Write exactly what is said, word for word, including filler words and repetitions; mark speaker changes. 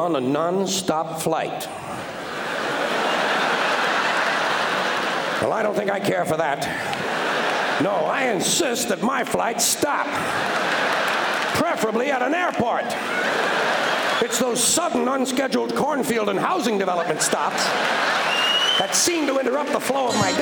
Speaker 1: on a non-stop flight. Well, I don't think I care for that. No, I insist that my flights stop, preferably at an airport. It's those sudden, unscheduled cornfield and housing development stops that seem to interrupt the flow of my